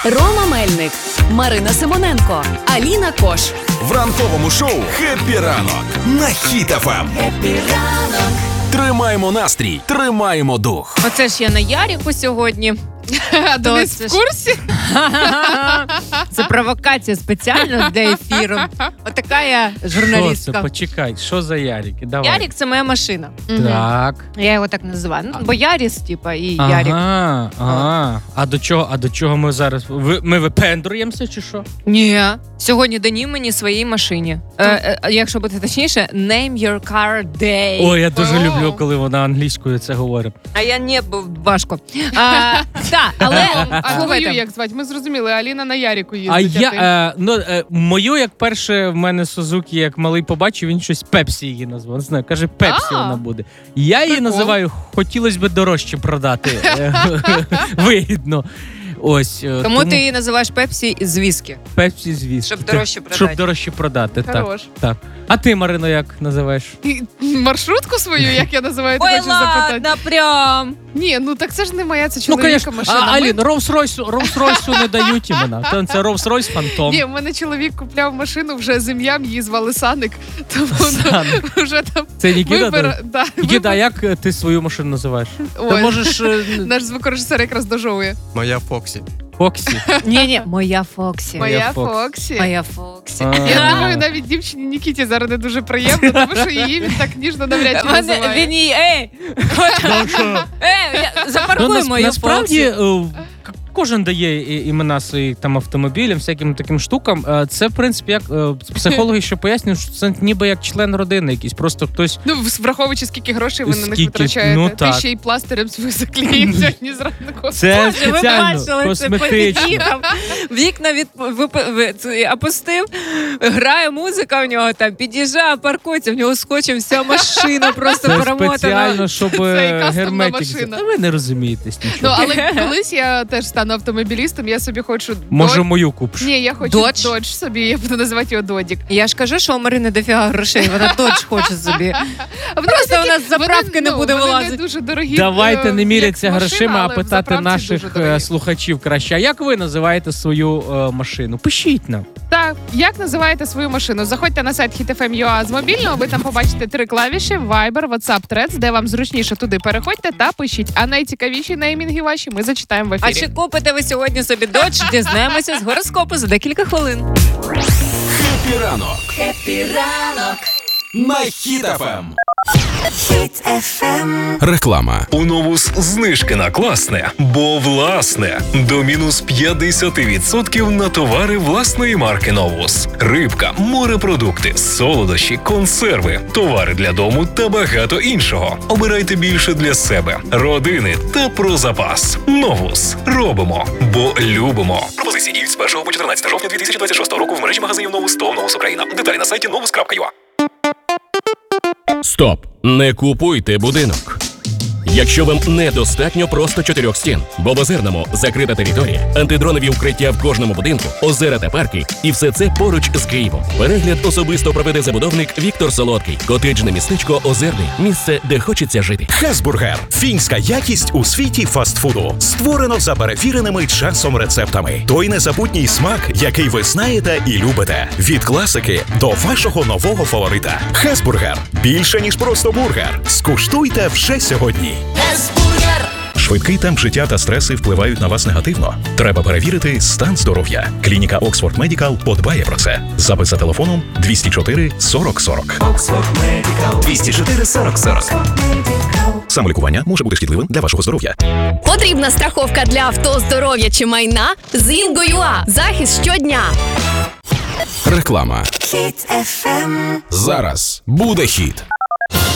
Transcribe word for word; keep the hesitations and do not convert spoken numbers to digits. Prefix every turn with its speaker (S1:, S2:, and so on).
S1: Рома Мельник, Марина Симоненко, Аліна Кош.
S2: В ранковому шоу «Хеппі ранок» на Хіт еф ем. Хеппі ранок. Тримаємо настрій, тримаємо дух.
S3: Оце ж я на Ярику сьогодні.
S4: Денис в курсі?
S3: Це провокація спеціально для ефіру. Отака я журналістка.
S5: Що це? Почекай, що за Ярики? Давай.
S3: Ярик – це моя машина.
S5: Так.
S3: Я його так називаю. Ну, бо Яріс, типа, і
S5: Ага,
S3: Ярик.
S5: ага. А до чого, а до чого ми зараз? Ви, ми випендрюємося чи що?
S3: Ні. Сьогодні день імені своїй машині. Е, е, якщо бути точніше, Name Your Car Day.
S5: Ой, я дуже
S4: О.
S5: люблю, коли вона англійською це говорить.
S3: А я не, бо важко. А, так, але
S4: А твою
S3: слухайте.
S4: як звати? Ми зрозуміли, Аліна на Ярику їздить.
S5: А я,
S4: ти?
S5: е, ну, е, мою, як перше, в мене Сузукі, як малий побачив, він щось Пепсі її назвав. Не знаю, каже, Пепсі
S4: А.
S5: вона буде. Я її
S4: Прикол.
S5: називаю, хотілося б дорожче продати. Е, Вигідно. Ось. е,
S3: Тому ти її називаєш Пепсі з віскі.
S5: Пепсі, звісно.
S3: Щоб дорожче продати.
S5: Щоб дорожче продати, так.
S4: Хорош.
S5: так. А ти, Марино, як називаєш?
S4: І маршрутку свою, як я називаю, ти
S3: Ой,
S4: хочеш запитати?
S3: ладно, прям.
S4: Ні, ну так це ж не моя, це
S5: Ну,
S4: чоловіка
S5: конечно.
S4: машина.
S5: А,
S4: Ми-
S5: Алін, Rolls-Royce, Rolls-Royce не дають імена. Це це Rolls-Royce Phantom.
S4: Ні, в мене чоловік купляв машину вже з ім'ям, її звали Саник, тому
S5: Саник.
S4: вже там
S5: Це Нікіта?
S4: вибір... Да,
S5: Нікіта, а як е, ти свою машину називаєш? Ти
S4: Ой,
S5: можеш е,
S4: наш звукорежисер якраз дожовує.
S6: Моя Фоксі.
S5: Фоксі.
S3: Ні-ні, моя Фоксі.
S4: Моя
S5: Фокс.
S4: Фоксі.
S3: Моя Фоксі.
S5: А.
S4: Я думаю, навіть дівчині Нікіті зараз не дуже приємно, тому що її він так ніжно навряд чи
S3: Мене-
S4: називає.
S3: Він їй, ей! Ей, я-
S5: Ну,
S3: запаркуй
S5: нас-
S3: мою
S5: насправді
S3: Фоксі.
S5: е, к- кожен дає і- імена своїм там автомобілям, всяким таким штукам. Е, Це, в принципі, як е, психологи ще пояснюють, що це ніби як член родини якийсь. Просто хтось
S4: Ну, враховуючи, скільки грошей ви на них
S5: Скільки?
S4: витрачаєте.
S5: Ну,
S4: Ти
S5: так.
S4: ще й пластирем свою заклеїв сьогодні зранку.
S5: це
S3: Боже, ви
S5: спеціально
S3: бачили, це
S5: косметично.
S3: під'їхав, вікна від, вип- ви- це, опустив, грає музика в нього там, під'їжджає, паркується, в нього скотчем вся машина просто
S5: Це
S3: перемотана.
S5: спеціально, щоб
S4: Це і
S5: е,
S4: кастомна
S5: герметик.
S4: машина.
S5: Та ви не розумієтесь
S4: Ну,
S5: нічого.
S4: але колись я теж стану автомобілістом, я собі хочу...
S5: Може,
S4: Додж.
S5: мою купиш?
S4: Ні, я хочу
S3: Додж?
S4: Додж собі, я буду називати його Додік.
S3: Я ж кажу, що у Марини дофіга грошей, вона додж хоче собі.
S4: А вони
S3: Просто
S4: такі-
S3: у нас з заправки
S4: вони,
S3: не
S4: ну,
S3: буде
S4: вони
S3: вилазити.
S4: не дуже дорогі.
S5: Давайте
S4: е,
S5: не
S4: як
S5: міряться
S4: машина,
S5: грошима, а
S4: але в
S5: питати
S4: заправці
S5: наших
S4: дуже дорогі.
S5: е, слухачів краще. А як ви називаєте свою е, машину? Пишіть нам.
S4: Так, як називаєте свою машину? Заходьте на сайт хіт еф ем точка ю а з мобільного, ви там побачите три клавіші: Viber, WhatsApp, Threads, де вам зручніше туди переходьте та пишіть. А найцікавіші неймінги ваші ми зачитаємо в ефірі.
S3: А чи купите ви сьогодні собі додж? Дізнаємося з гороскопу за декілька хвилин.
S2: Хеппі ранок. Хеппі ранок. На Хіт еф ем. Реклама.
S7: У Новус знижки на класне, бо власне. До мінус п'ятдесят відсотків на товари власної марки Новус. Рибка, морепродукти, солодощі, консерви, товари для дому та багато іншого. Обирайте більше для себе, родини та про запас. Новус. Робимо, бо любимо. Пропозиції діють з першого по чотирнадцяте жовтня дві тисячі двадцять шостого року в мережі магазинів Новус та Новус Україна. Деталі на сайті новус крапка ю а.
S8: Стоп! Не купуйте будинок. Якщо вам недостатньо просто чотирьох стін, бо в Озерному закрита територія, антидронові укриття в кожному будинку, озера та парки, і все це поруч з Києвом. Перегляд особисто проведе забудовник Віктор Солодкий. Котеджне містечко Озерний. Місце, де хочеться жити.
S9: Хесбургер – фінська якість у світі фастфуду. Створено за перевіреними часом рецептами. Той незабутній смак, який ви знаєте і любите. Від класики до вашого нового фаворита. Хесбургер – більше, ніж просто бургер. Скуштуйте вже сьогодні. Швидкий темп життя та стреси впливають на вас негативно. Треба перевірити стан здоров'я. Клініка Oxford Medical подбає про це. Запис за телефоном двісті чотири сорок сорок.
S2: двісті чотири сорок сорок.
S9: Самолікування може бути шкідливим для вашого здоров'я.
S1: Потрібна страховка для авто, здоров'я чи майна? З Інго.ua. Захист щодня.
S2: Реклама. Зараз буде хіт.